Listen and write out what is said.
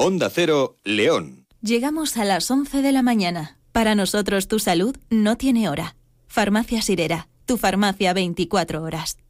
Onda Cero, León. Llegamos a las 11 de la mañana. Para nosotros tu salud no tiene hora. Farmacia Sirera, tu farmacia 24 horas.